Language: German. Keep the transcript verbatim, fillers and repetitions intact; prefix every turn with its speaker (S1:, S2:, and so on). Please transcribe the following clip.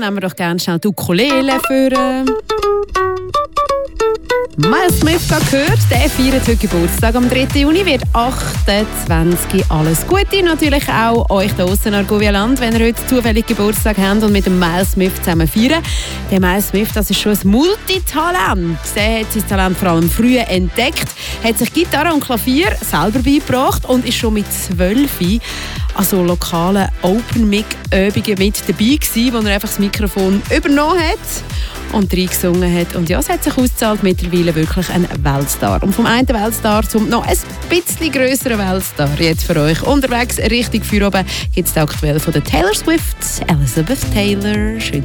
S1: nehmen wir doch gerne schnell die Ukulele für... Äh Miles Smith gehört, der feiert heute Geburtstag. Am dritten Juni wird achtundzwanzig. Alles Gute natürlich auch euch da draussen in Argovia-Land, wenn ihr heute zufällig Geburtstag habt und mit dem Miles Smith zusammen feiern. Der Miles Smith, das ist schon ein Multitalent. Der hat sein Talent vor allem früh entdeckt, hat sich Gitarre und Klavier selber beigebracht und ist schon mit zwölf an so lokalen Open-Mic-Übungen mit dabei gewesen, wo er einfach das Mikrofon übernommen hat und reingesungen hat. Und ja, es hat sich ausgezahlt, mittlerweile wirklich ein Weltstar. Und vom einen Weltstar zum noch ein bisschen grösseren Weltstar jetzt für euch. Unterwegs richtig für oben gibt es aktuell von der Taylor Swift, Elizabeth Taylor. Schön